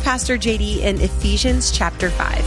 Pastor JD in Ephesians chapter 5.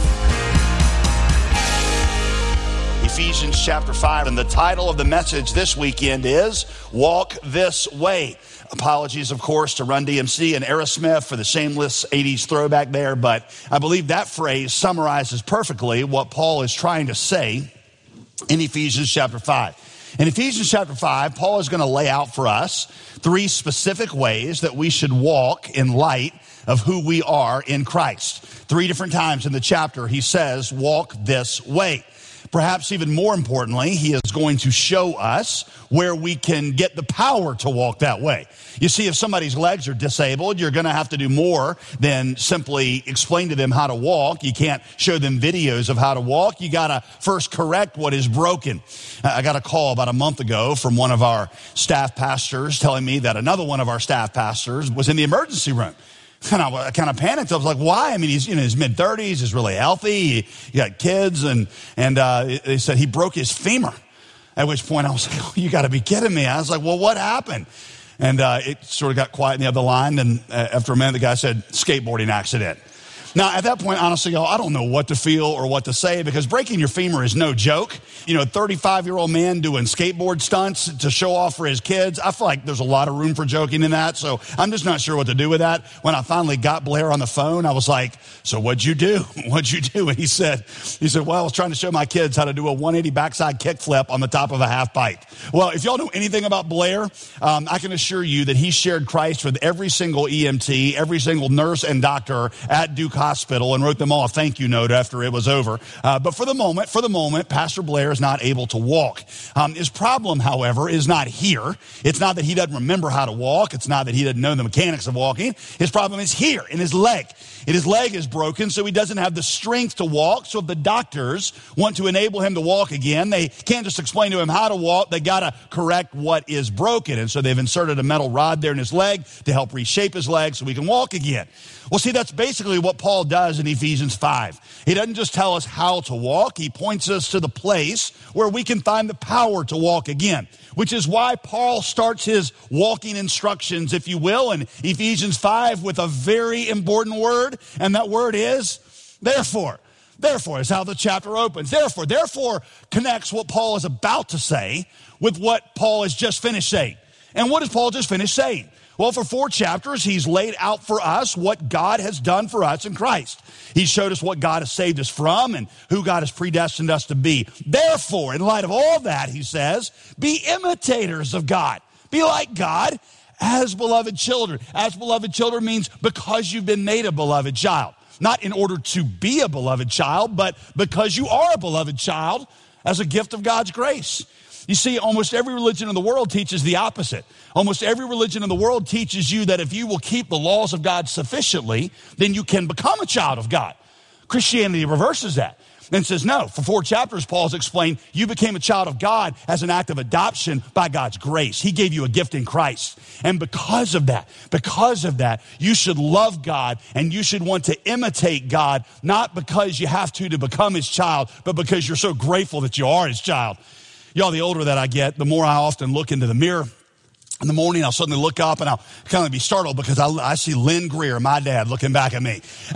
Ephesians chapter 5, and the title of the message this weekend is Walk This Way. Apologies, of course, to Run DMC and Aerosmith for the shameless 80s throwback there, but I believe that phrase summarizes perfectly what Paul is trying to say in Ephesians chapter 5. In Ephesians chapter 5, Paul is going to lay out for us 3 specific ways that we should walk in light of who we are in Christ. 3 different times in the chapter, he says, walk this way. Perhaps even more importantly, he is going to show us where we can get the power to walk that way. You see, if somebody's legs are disabled, you're going to have to do more than simply explain to them how to walk. You can't show them videos of how to walk. You got to first correct what is broken. I got a call about a month ago from one of our staff pastors telling me that another one of our staff pastors was in the emergency room. And I kind of panicked. I was like, why? I mean, he's in his mid-30s. He's really healthy. He got kids. And they said he broke his femur. At which point I was like, oh, you got to be kidding me. I was like, well, what happened? And it sort of got quiet in the other line. And after a minute, the guy said, skateboarding accident. Now, at that point, honestly, y'all, I don't know what to feel or what to say because breaking your femur is no joke. You know, 35-year-old man doing skateboard stunts to show off for his kids. I feel like there's a lot of room for joking in that. So I'm just not sure what to do with that. When I finally got Blair on the phone, I was like, so what'd you do? What'd you do? And he said, well, I was trying to show my kids how to do a 180 backside kickflip on the top of a half pipe. Well, if y'all know anything about Blair, I can assure you that he shared Christ with every single EMT, every single nurse and doctor at Duke Hospital and wrote them all a thank you note after it was over. But for the moment, Pastor Blair is not able to walk. His problem, however, is not here. It's not that he doesn't remember how to walk. It's not that he doesn't know the mechanics of walking. His problem is here in his leg. And his leg is broken, so he doesn't have the strength to walk. So if the doctors want to enable him to walk again, they can't just explain to him how to walk. They got to correct what is broken. And so they've inserted a metal rod there in his leg to help reshape his leg so he can walk again. Well, see, that's basically what Paul does in Ephesians 5. He doesn't just tell us how to walk. He points us to the place where we can find the power to walk again, which is why Paul starts his walking instructions, if you will, in Ephesians 5 with a very important word, and that word is therefore. Therefore is how the chapter opens. Therefore connects what Paul is about to say with what Paul has just finished saying. And what has Paul just finished saying? Well, for 4 chapters, he's laid out for us what God has done for us in Christ. He showed us what God has saved us from and who God has predestined us to be. Therefore, in light of all that, he says, be imitators of God. Be like God as beloved children. As beloved children means because you've been made a beloved child. Not in order to be a beloved child, but because you are a beloved child as a gift of God's grace. You see, almost every religion in the world teaches the opposite. Almost every religion in the world teaches you that if you will keep the laws of God sufficiently, then you can become a child of God. Christianity reverses that and says, no, for 4 chapters, Paul's explained, you became a child of God as an act of adoption by God's grace. He gave you a gift in Christ. And because of that, you should love God and you should want to imitate God, not because you have to become his child, but because you're so grateful that you are his child. Y'all, the older that I get, the more I often look into the mirror. In the morning, I'll suddenly look up and I'll kind of be startled because I see Lynn Greer, my dad, looking back at me.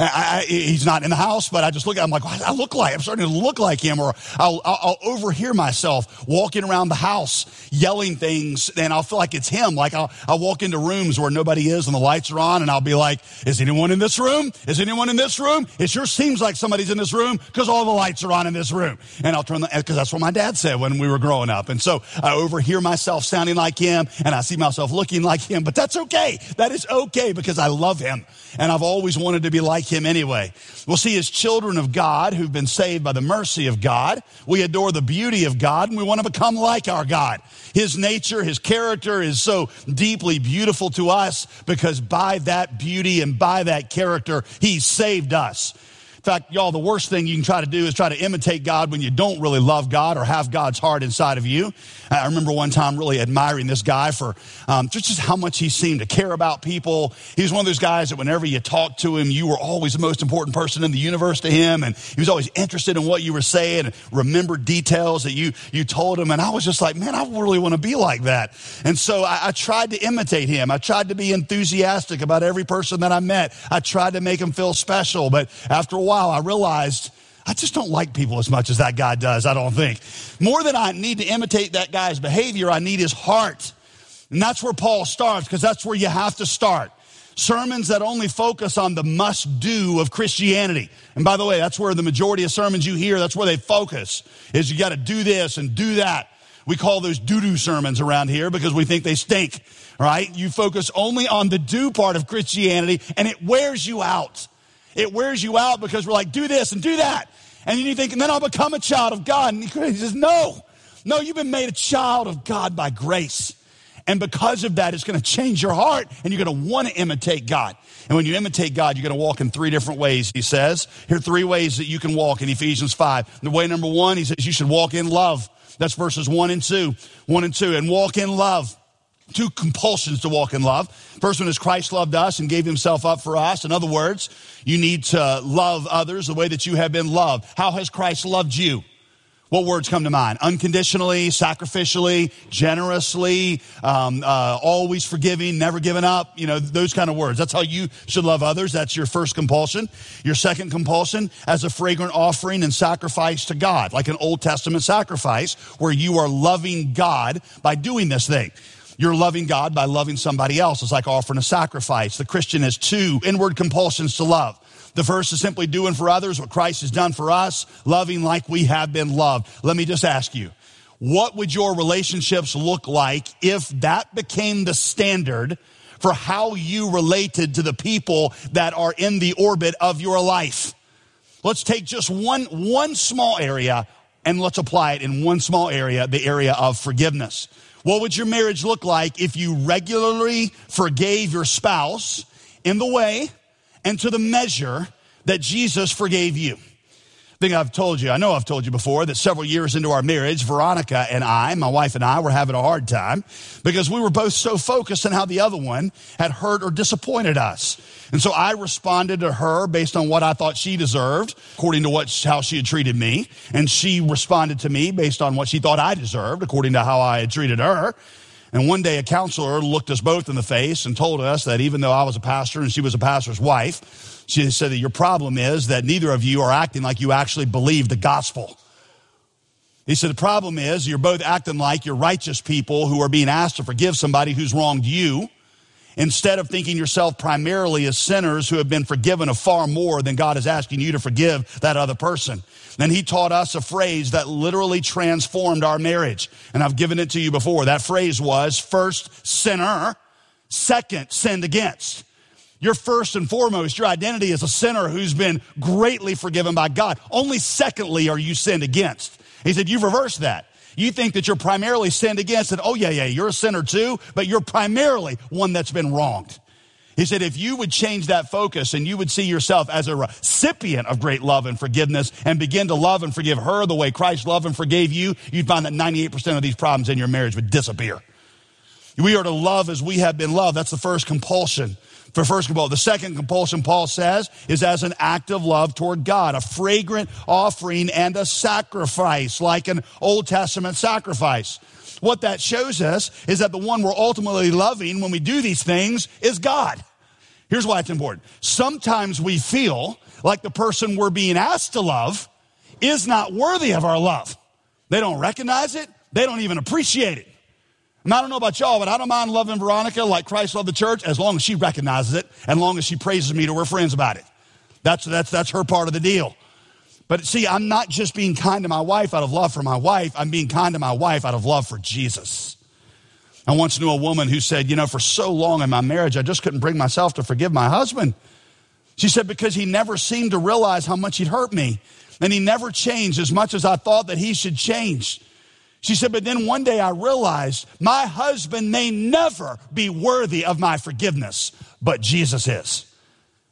He's not in the house, but I just look at him like, I'm starting to look like him. Or I'll overhear myself walking around the house, yelling things, and I'll feel like it's him. Like I'll walk into rooms where nobody is and the lights are on, and I'll be like, is anyone in this room? Is anyone in this room? It sure seems like somebody's in this room because all the lights are on in this room. And I'll turn because that's what my dad said when we were growing up. And so I overhear myself sounding like him, and I see myself looking like him, but that's okay. That is okay because I love him and I've always wanted to be like him anyway. We'll see as children of God who've been saved by the mercy of God, we adore the beauty of God and we want to become like our God. His nature, his character is so deeply beautiful to us because by that beauty and by that character, he saved us. fact, y'all, the worst thing you can try to do is try to imitate God when you don't really love God or have God's heart inside of you. I remember one time really admiring this guy for just how much he seemed to care about people. He was one of those guys that whenever you talked to him, you were always the most important person in the universe to him. And he was always interested in what you were saying and remembered details that you told him. And I was just like, man, I really want to be like that. And so I tried to imitate him. I tried to be enthusiastic about every person that I met. I tried to make him feel special. But after a while, I realized I just don't like people as much as that guy does, I don't think. More than I need to imitate that guy's behavior, I need his heart. And that's where Paul starts, because that's where you have to start. Sermons that only focus on the must-do of Christianity. And by the way, that's where the majority of sermons you hear, that's where they focus, is you got to do this and do that. We call those doo-doo sermons around here because we think they stink, right? You focus only on the do part of Christianity, and it wears you out. It wears you out because we're like, do this and do that. And then you think, and then I'll become a child of God. And he says, no, you've been made a child of God by grace. And because of that, it's going to change your heart, and you're going to want to imitate God. And when you imitate God, you're going to walk in 3 different ways, he says. Here are 3 ways that you can walk in Ephesians 5. The way number 1, he says you should walk in love. That's verses 1 and 2. 1 and 2. And walk in love. 2 compulsions to walk in love. First one is Christ loved us and gave himself up for us. In other words, you need to love others the way that you have been loved. How has Christ loved you? What words come to mind? Unconditionally, sacrificially, generously, always forgiving, never giving up, those kind of words. That's how you should love others. That's your first compulsion. Your second compulsion, as a fragrant offering and sacrifice to God, like an Old Testament sacrifice where you are loving God by doing this thing. You're loving God by loving somebody else. It's like offering a sacrifice. The Christian has 2 inward compulsions to love. The first is simply doing for others what Christ has done for us, loving like we have been loved. Let me just ask you, what would your relationships look like if that became the standard for how you related to the people that are in the orbit of your life? Let's take just one small area and let's apply it in one small area, the area of forgiveness. What would your marriage look like if you regularly forgave your spouse in the way and to the measure that Jesus forgave you? I know I've told you before that several years into our marriage, Veronica and I, my wife and I, were having a hard time because we were both so focused on how the other one had hurt or disappointed us. And so I responded to her based on what I thought she deserved, according to how she had treated me. And she responded to me based on what she thought I deserved, according to how I had treated her. And one day a counselor looked us both in the face and told us that even though I was a pastor and she was a pastor's wife, she said that your problem is that neither of you are acting like you actually believe the gospel. He said the problem is you're both acting like you're righteous people who are being asked to forgive somebody who's wronged you, instead of thinking yourself primarily as sinners who have been forgiven of far more than God is asking you to forgive that other person. Then he taught us a phrase that literally transformed our marriage. And I've given it to you before. That phrase was, first, sinner, second, sinned against. You're first and foremost, your identity is a sinner who's been greatly forgiven by God. Only secondly are you sinned against. He said, you've reversed that. You think that you're primarily sinned against, and you're a sinner too, but you're primarily one that's been wronged. He said, if you would change that focus and you would see yourself as a recipient of great love and forgiveness and begin to love and forgive her the way Christ loved and forgave you, you'd find that 98% of these problems in your marriage would disappear. We are to love as we have been loved. That's the first compulsion. The second compulsion, Paul says, is as an act of love toward God, a fragrant offering and a sacrifice, like an Old Testament sacrifice. What that shows us is that the one we're ultimately loving when we do these things is God. Here's why it's important. Sometimes we feel like the person we're being asked to love is not worthy of our love. They don't recognize it. They don't even appreciate it. And I don't know about y'all, but I don't mind loving Veronica like Christ loved the church as long as she recognizes it and long as she praises me to her friends about it. That's her part of the deal. But see, I'm not just being kind to my wife out of love for my wife. I'm being kind to my wife out of love for Jesus. I once knew a woman who said, for so long in my marriage, I just couldn't bring myself to forgive my husband. She said, because he never seemed to realize how much he'd hurt me. And he never changed as much as I thought that he should change. She said, but then one day I realized my husband may never be worthy of my forgiveness, but Jesus is.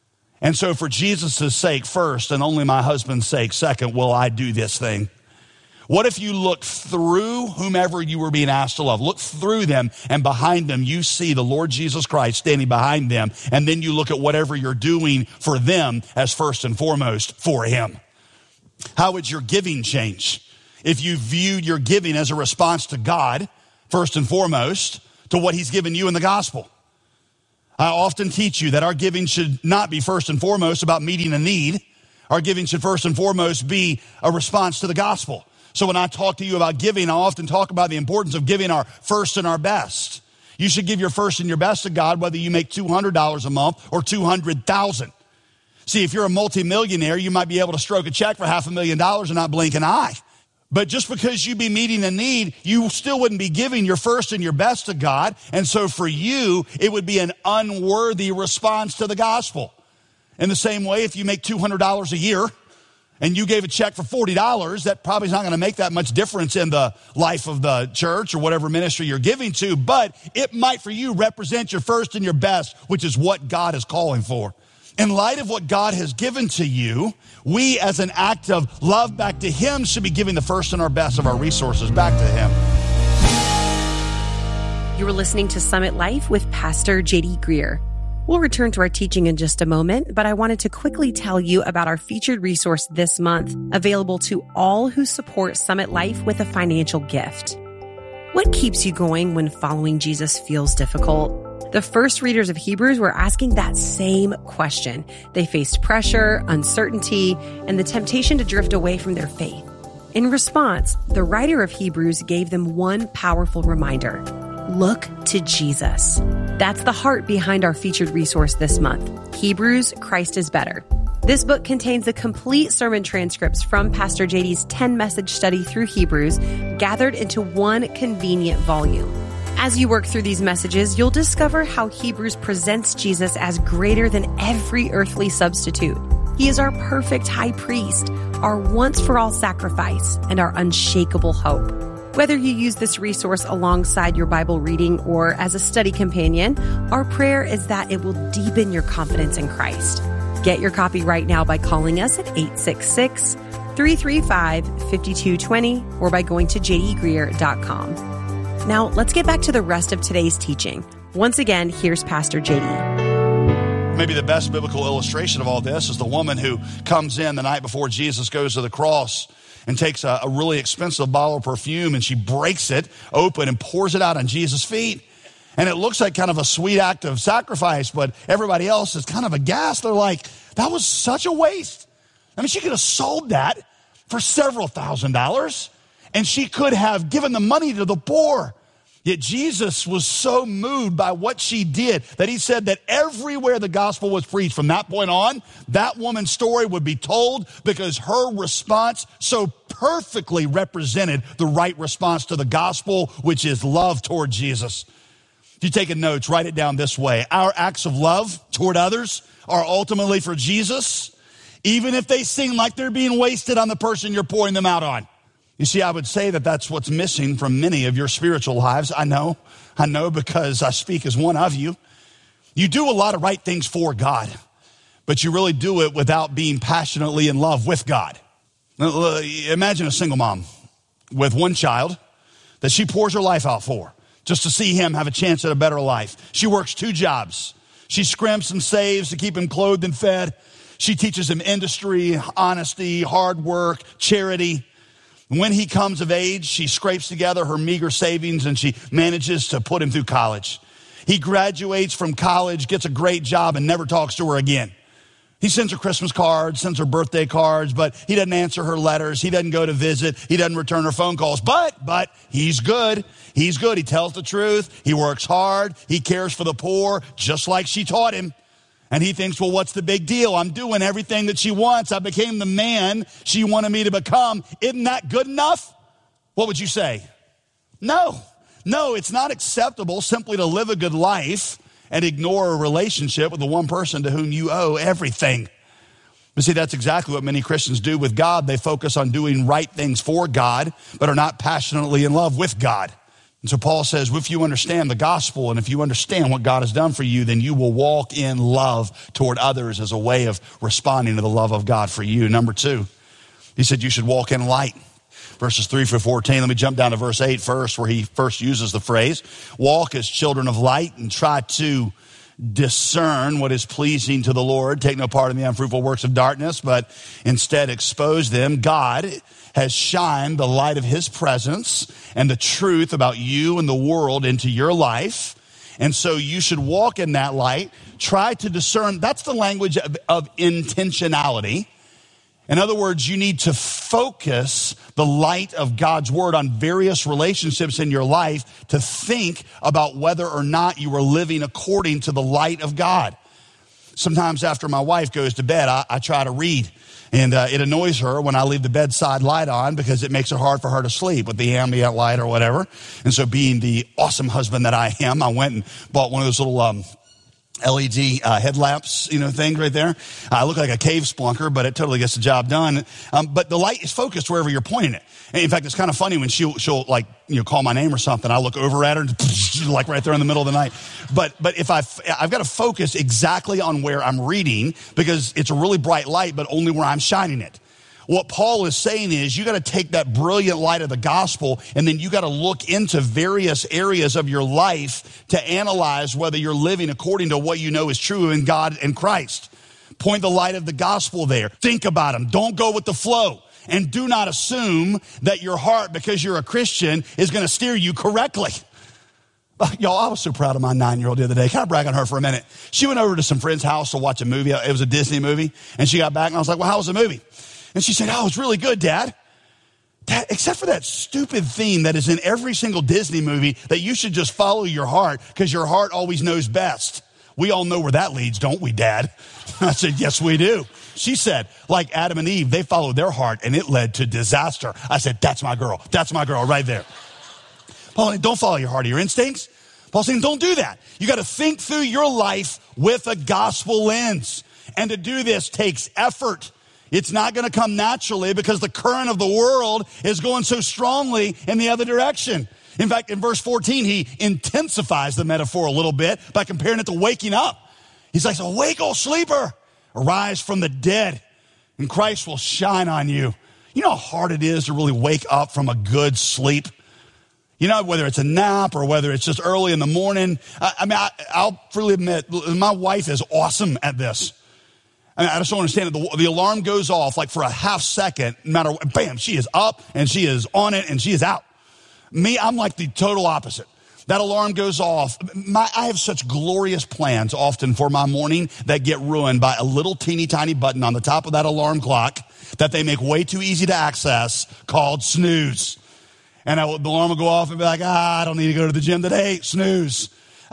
And so for Jesus' sake first, and only my husband's sake second, will I do this thing. What if you look through whomever you were being asked to love? Look through them, and behind them you see the Lord Jesus Christ standing behind them, and then you look at whatever you're doing for them as first and foremost for him. How would your giving change if you viewed your giving as a response to God, first and foremost, to what he's given you in the gospel? I often teach you that our giving should not be first and foremost about meeting a need. Our giving should first and foremost be a response to the gospel. So when I talk to you about giving, I often talk about the importance of giving our first and our best. You should give your first and your best to God, whether you make $200 a month or $200,000. See, if you're a multimillionaire, you might be able to stroke a check for $500,000 and not blink an eye. But just because you be meeting a need, you still wouldn't be giving your first and your best to God. And so for you, it would be an unworthy response to the gospel. In the same way, if you make $200 a year and you gave a check for $40, that probably is not going to make that much difference in the life of the church or whatever ministry you're giving to, but it might for you represent your first and your best, which is what God is calling for. In light of what God has given to you, we as an act of love back to him should be giving the first and our best of our resources back to him. You are listening to Summit Life with Pastor J.D. Greear. We'll return to our teaching in just a moment, but I wanted to quickly tell you about our featured resource this month, available to all who support Summit Life with a financial gift. What keeps you going when following Jesus feels difficult? The first readers of Hebrews were asking that same question. They faced pressure, uncertainty, and the temptation to drift away from their faith. In response, the writer of Hebrews gave them one powerful reminder: look to Jesus. That's the heart behind our featured resource this month, Hebrews, Christ is Better. This book contains the complete sermon transcripts from Pastor JD's 10-message study through Hebrews, gathered into one convenient volume. As you work through these messages, you'll discover how Hebrews presents Jesus as greater than every earthly substitute. He is our perfect high priest, our once-for-all sacrifice, and our unshakable hope. Whether you use this resource alongside your Bible reading or as a study companion, our prayer is that it will deepen your confidence in Christ. Get your copy right now by calling us at 866-335-5220 or by going to jdgreear.com. Now, let's get back to the rest of today's teaching. Once again, here's Pastor JD. Maybe the best biblical illustration of all this is the woman who comes in the night before Jesus goes to the cross and takes a really expensive bottle of perfume, and she breaks it open and pours it out on Jesus' feet. And it looks like kind of a sweet act of sacrifice, but everybody else is kind of aghast. They're like, that was such a waste. I mean, she could have sold that for several $1,000s, and she could have given the money to the poor. Yet Jesus was so moved by what she did that he said that everywhere the gospel was preached from that point on, that woman's story would be told, because her response so perfectly represented the right response to the gospel, which is love toward Jesus. If you're taking notes, write it down this way: our acts of love toward others are ultimately for Jesus, even if they seem like they're being wasted on the person you're pouring them out on. You see, I would say that that's what's missing from many of your spiritual lives. I know because I speak as one of you. You do a lot of right things for God, but you really do it without being passionately in love with God. Now, imagine a single mom with one child that she pours her life out for just to see him have a chance at a better life. She works 2 jobs. She scrimps and saves to keep him clothed and fed. She teaches him industry, honesty, hard work, charity. When he comes of age, she scrapes together her meager savings and she manages to put him through college. He graduates from college, gets a great job, and never talks to her again. He sends her Christmas cards, sends her birthday cards, but he doesn't answer her letters. He doesn't go to visit. He doesn't return her phone calls. But he's good. He's good. He tells the truth. He works hard. He cares for the poor, just like she taught him. And he thinks, well, what's the big deal? I'm doing everything that she wants. I became the man she wanted me to become. Isn't that good enough? What would you say? No, it's not acceptable simply to live a good life and ignore a relationship with the one person to whom you owe everything. But see, that's exactly what many Christians do with God. They focus on doing right things for God, but are not passionately in love with God. And so Paul says, if you understand the gospel and if you understand what God has done for you, then you will walk in love toward others as a way of responding to the love of God for you. Number 2, he said you should walk in light. Verses 3 through 14. Let me jump down to verse 8 first, where he first uses the phrase, walk as children of light and try to discern what is pleasing to the Lord. Take no part in the unfruitful works of darkness, but instead expose them. God has shined the light of his presence and the truth about you and the world into your life. And so you should walk in that light. Try to discern. That's the language of intentionality. In other words, you need to focus the light of God's word on various relationships in your life to think about whether or not you are living according to the light of God. Sometimes after my wife goes to bed, I try to read. And it annoys her when I leave the bedside light on because it makes it hard for her to sleep with the ambient light or whatever. And so being the awesome husband that I am, I went and bought one of those little LED headlamps, thing right there. I look like a cave splunker, but it totally gets the job done. But the light is focused wherever you're pointing it. And in fact, it's kind of funny when she'll like, call my name or something. I look over at her, like right there in the middle of the night. But if I've got to focus exactly on where I'm reading because it's a really bright light, but only where I'm shining it. What Paul is saying is you got to take that brilliant light of the gospel and then you got to look into various areas of your life to analyze whether you're living according to what you know is true in God and Christ. Point the light of the gospel there. Think about them. Don't go with the flow. And do not assume that your heart, because you're a Christian, is going to steer you correctly. Y'all, I was so proud of my 9-year-old the other day. Can I brag on her for a minute? She went over to some friend's house to watch a movie. It was a Disney movie. And she got back and I was like, well, how was the movie? And she said, oh, it's really good, Dad. Dad, except for that stupid theme that is in every single Disney movie that you should just follow your heart because your heart always knows best. We all know where that leads, don't we, Dad? I said, yes, we do. She said, like Adam and Eve, they followed their heart and it led to disaster. I said, that's my girl. That's my girl right there. Paul, don't follow your heart or your instincts. Paul's saying, don't do that. You got to think through your life with a gospel lens. And to do this takes effort. It's not going to come naturally because the current of the world is going so strongly in the other direction. In fact, in verse 14, he intensifies the metaphor a little bit by comparing it to waking up. He's like, awake, O sleeper, arise from the dead, and Christ will shine on you. You know how hard it is to really wake up from a good sleep? Whether it's a nap or whether it's just early in the morning. I'll freely admit, my wife is awesome at this. I just don't understand it. The alarm goes off like for a half second, no matter what, bam, she is up and she is on it and she is out. Me, I'm like the total opposite. That alarm goes off. I have such glorious plans often for my morning that get ruined by a little teeny tiny button on the top of that alarm clock that they make way too easy to access called snooze. And the alarm will go off and be like, I don't need to go to the gym today. Snooze.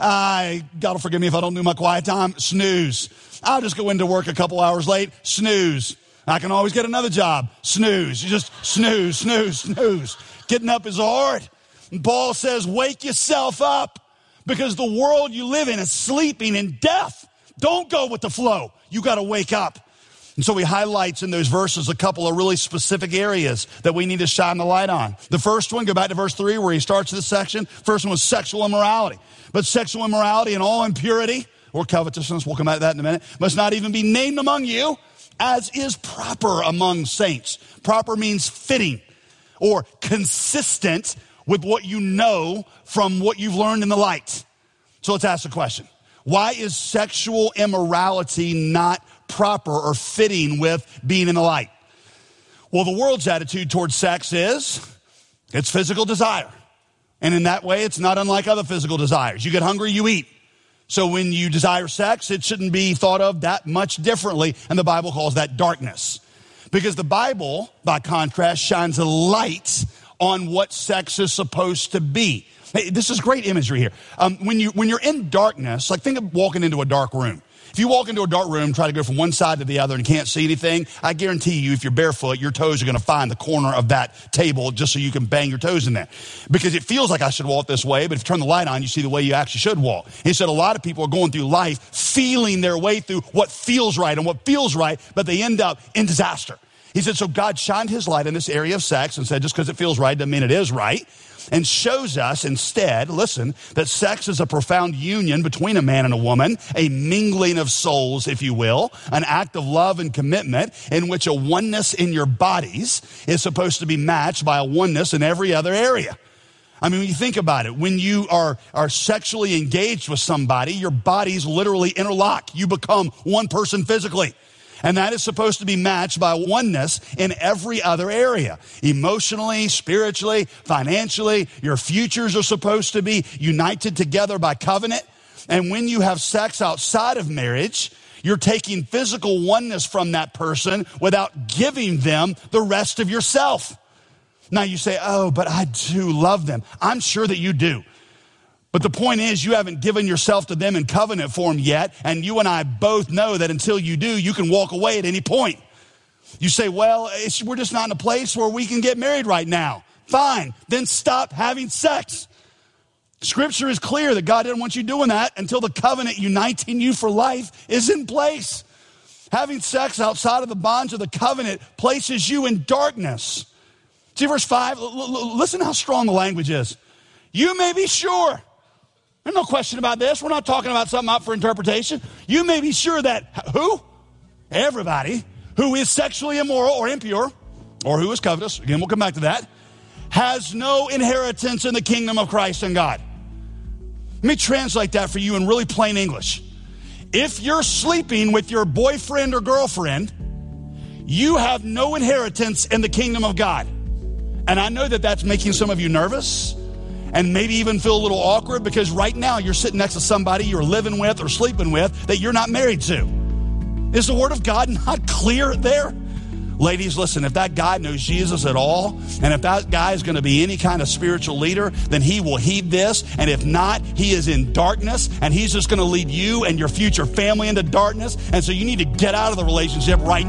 God will forgive me if I don't do my quiet time. Snooze. I'll just go into work a couple hours late. Snooze. I can always get another job. Snooze. You just snooze, snooze, snooze. Getting up is hard. And Paul says, wake yourself up because the world you live in is sleeping in death. Don't go with the flow. You got to wake up. And so he highlights in those verses a couple of really specific areas that we need to shine the light on. The first one, go back to verse 3 where he starts this section. First one was sexual immorality. But sexual immorality and all impurity or covetousness, we'll come back to that in a minute, must not even be named among you as is proper among saints. Proper means fitting or consistent with what you know from what you've learned in the light. So let's ask the question. Why is sexual immorality not proper or fitting with being in the light? Well, the world's attitude towards sex is it's physical desire. And in that way, it's not unlike other physical desires. You get hungry, you eat. So when you desire sex, it shouldn't be thought of that much differently. And the Bible calls that darkness. Because the Bible, by contrast, shines a light on what sex is supposed to be. Hey, this is great imagery here. When you're in darkness, like think of walking into a dark room. If you walk into a dark room, try to go from one side to the other and can't see anything, I guarantee you if you're barefoot, your toes are going to find the corner of that table just so you can bang your toes in there. Because it feels like I should walk this way, but if you turn the light on, you see the way you actually should walk. He said a lot of people are going through life feeling their way through what feels right and what feels right, but they end up in disaster. He said, so God shined his light in this area of sex and said, just because it feels right doesn't mean it is right. And shows us instead, listen, that sex is a profound union between a man and a woman, a mingling of souls, if you will, an act of love and commitment in which a oneness in your bodies is supposed to be matched by a oneness in every other area. I mean, when you think about it, when you are sexually engaged with somebody, your bodies literally interlock. You become one person physically. And that is supposed to be matched by oneness in every other area. Emotionally, spiritually, financially, your futures are supposed to be united together by covenant. And when you have sex outside of marriage, you're taking physical oneness from that person without giving them the rest of yourself. Now you say, oh, but I do love them. I'm sure that you do. But the point is, you haven't given yourself to them in covenant form yet, and you and I both know that until you do, you can walk away at any point. You say, well, we're just not in a place where we can get married right now. Fine, then stop having sex. Scripture is clear that God didn't want you doing that until the covenant uniting you for life is in place. Having sex outside of the bonds of the covenant places you in darkness. See verse 5, listen how strong the language is. You may be sure. There's no question about this. We're not talking about something up for interpretation. You may be sure that who? Everybody who is sexually immoral or impure, or who is covetous, again, we'll come back to that, has no inheritance in the kingdom of Christ and God. Let me translate that for you in really plain English. If you're sleeping with your boyfriend or girlfriend, you have no inheritance in the kingdom of God. And I know that that's making some of you nervous and maybe even feel a little awkward because right now you're sitting next to somebody you're living with or sleeping with that you're not married to. Is the word of God not clear there? Ladies, listen, if that guy knows Jesus at all, and if that guy is going to be any kind of spiritual leader, then he will heed this. And if not, he is in darkness, and he's just going to lead you and your future family into darkness. And so you need to get out of the relationship right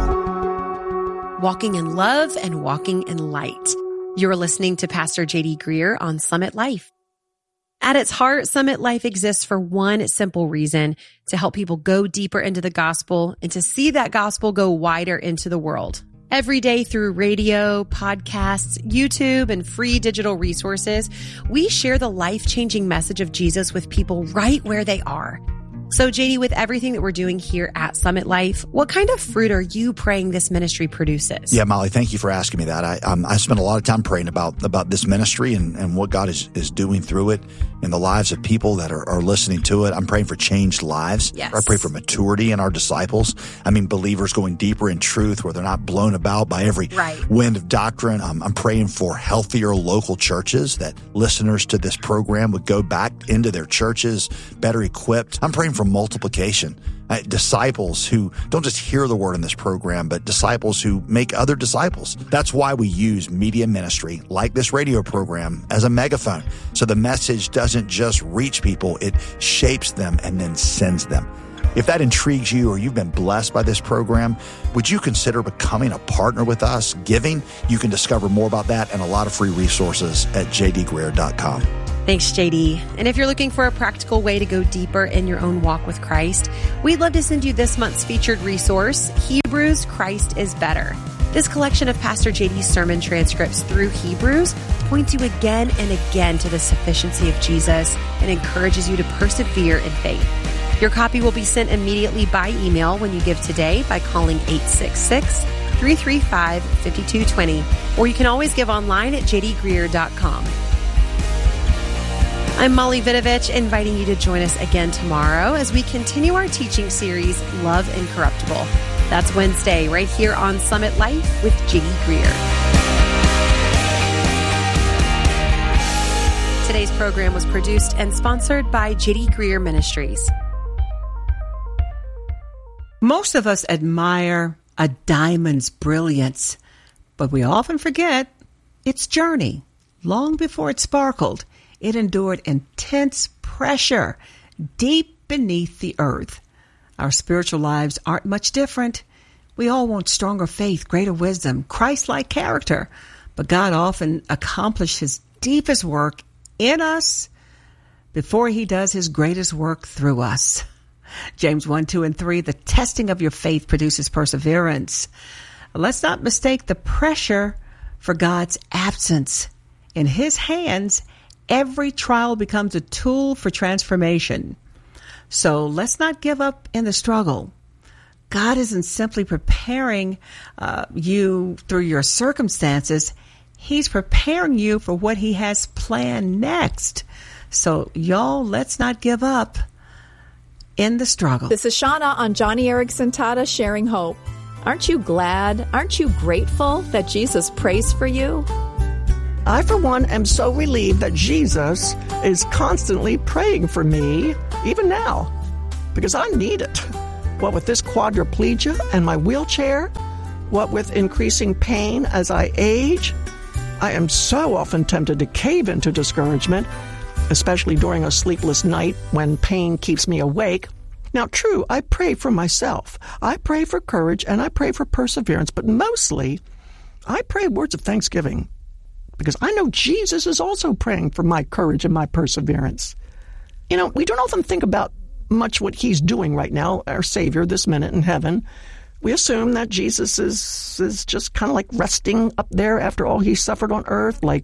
now. Walking in love and walking in light. You're listening to Pastor J.D. Greer on Summit Life. At its heart, Summit Life exists for one simple reason: to help people go deeper into the gospel and to see that gospel go wider into the world. Every day through radio, podcasts, YouTube, and free digital resources, we share the life-changing message of Jesus with people right where they are. So JD, with everything that we're doing here at Summit Life, what kind of fruit are you praying this ministry produces? Yeah, Molly, thank you for asking me that. I spent a lot of time praying about this ministry and what God is doing through it in the lives of people that are listening to it. I'm praying for changed lives. Yes. I pray for maturity in our disciples. I mean, believers going deeper in truth where they're not blown about by every wind of doctrine. I'm praying for healthier local churches, that listeners to this program would go back into their churches better equipped. I'm praying for multiplication. Disciples who don't just hear the word in this program, but disciples who make other disciples. That's why we use media ministry like this radio program as a megaphone. So the message doesn't just reach people, it shapes them and then sends them. If that intrigues you or you've been blessed by this program, would you consider becoming a partner with us, giving? You can discover more about that and a lot of free resources at jdgreer.com. Thanks, JD. And if you're looking for a practical way to go deeper in your own walk with Christ, we'd love to send you this month's featured resource, Hebrews, Christ is Better. This collection of Pastor JD's sermon transcripts through Hebrews points you again and again to the sufficiency of Jesus and encourages you to persevere in faith. Your copy will be sent immediately by email when you give today by calling 866-335-5220, or you can always give online at jdgreer.com. I'm Molly Vidovich, inviting you to join us again tomorrow as we continue our teaching series, Love Incorruptible. That's Wednesday, right here on Summit Life with J.D. Greer. Today's program was produced and sponsored by J.D. Greer Ministries. Most of us admire a diamond's brilliance, but we often forget its journey. Long before it sparkled, it endured intense pressure deep beneath the earth. Our spiritual lives aren't much different. We all want stronger faith, greater wisdom, Christ-like character, but God often accomplishes His deepest work in us before He does His greatest work through us. James 1, 2, and 3, the testing of your faith produces perseverance. Let's not mistake the pressure for God's absence. In His hands, every trial becomes a tool for transformation. So let's not give up in the struggle. God isn't simply preparing you through your circumstances. He's preparing you for what He has planned next. So, y'all, let's not give up in the struggle. This is Shauna on Johnny Erickson Tata sharing hope. Aren't you glad? Aren't you grateful that Jesus prays for you? I, for one, am so relieved that Jesus is constantly praying for me, even now, because I need it. What with this quadriplegia and my wheelchair, what with increasing pain as I age, I am so often tempted to cave into discouragement, especially during a sleepless night when pain keeps me awake. Now, true, I pray for myself. I pray for courage and I pray for perseverance, but mostly I pray words of thanksgiving because I know Jesus is also praying for my courage and my perseverance. You know, we don't often think about much what He's doing right now, our Savior, this minute in heaven. We assume that Jesus is just kind of like resting up there after all He suffered on earth, like,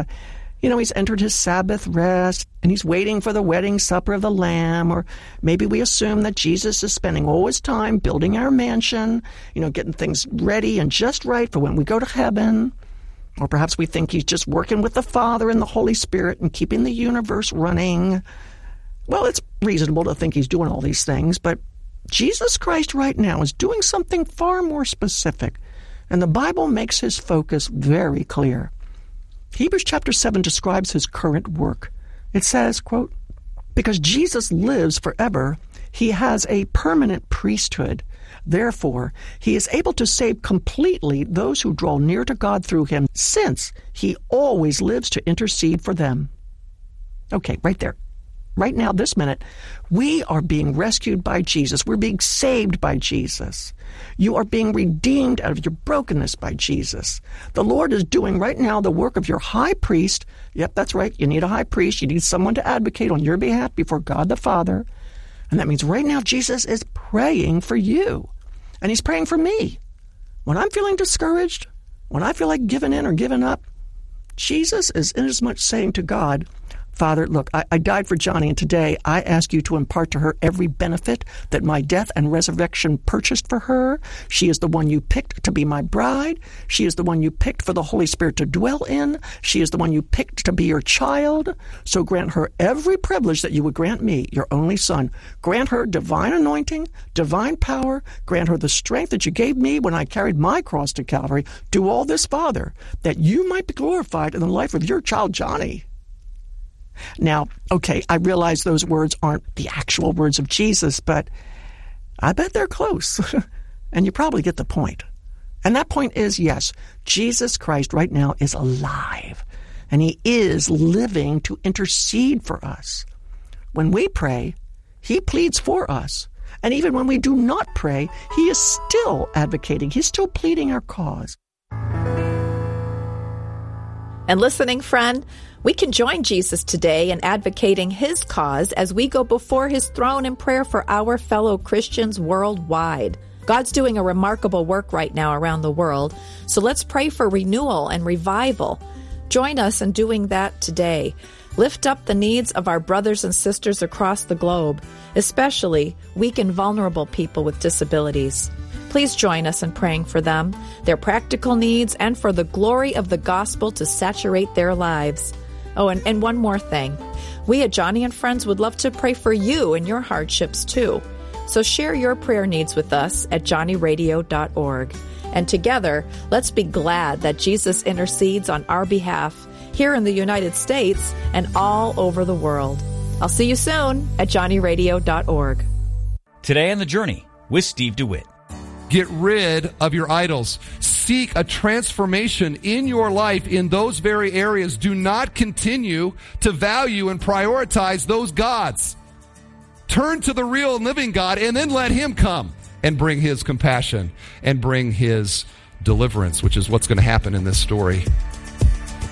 He's entered His Sabbath rest, and He's waiting for the wedding supper of the Lamb. Or maybe we assume that Jesus is spending all His time building our mansion, getting things ready and just right for when we go to heaven. Or perhaps we think He's just working with the Father and the Holy Spirit and keeping the universe running. Well, it's reasonable to think He's doing all these things, but Jesus Christ right now is doing something far more specific, and the Bible makes His focus very clear. Hebrews chapter 7 describes His current work. It says, quote, "Because Jesus lives forever, He has a permanent priesthood. Therefore, He is able to save completely those who draw near to God through Him, since He always lives to intercede for them." Okay, right there. Right now, this minute, we are being rescued by Jesus. We're being saved by Jesus. You are being redeemed out of your brokenness by Jesus. The Lord is doing right now the work of your high priest. Yep, that's right. You need a high priest. You need someone to advocate on your behalf before God the Father. And that means right now Jesus is praying for you. And He's praying for me. When I'm feeling discouraged, when I feel like giving in or giving up, Jesus is inasmuch saying to God, "Father, look, I died for Johnny, and today I ask you to impart to her every benefit that my death and resurrection purchased for her. She is the one you picked to be my bride. She is the one you picked for the Holy Spirit to dwell in. She is the one you picked to be your child. So grant her every privilege that you would grant me, your only son. Grant her divine anointing, divine power. Grant her the strength that you gave me when I carried my cross to Calvary. Do all this, Father, that you might be glorified in the life of your child, Johnny." Now, okay, I realize those words aren't the actual words of Jesus, but I bet they're close. And you probably get the point. And that point is, yes, Jesus Christ right now is alive, and He is living to intercede for us. When we pray, He pleads for us. And even when we do not pray, He is still advocating. He's still pleading our cause. And listening friend, we can join Jesus today in advocating His cause as we go before His throne in prayer for our fellow Christians worldwide. God's doing a remarkable work right now around the world, so let's pray for renewal and revival. Join us in doing that today. Lift up the needs of our brothers and sisters across the globe, especially weak and vulnerable people with disabilities. Please join us in praying for them, their practical needs, and for the glory of the gospel to saturate their lives. Oh, and one more thing. We at Johnny and Friends would love to pray for you and your hardships too. So share your prayer needs with us at johnnyradio.org. And together, let's be glad that Jesus intercedes on our behalf here in the United States and all over the world. I'll see you soon at johnnyradio.org. Today on The Journey with Steve DeWitt. Get rid of your idols. Seek a transformation in your life in those very areas. Do not continue to value and prioritize those gods. Turn to the real and living God, and then let Him come and bring His compassion and bring His deliverance, which is what's going to happen in this story.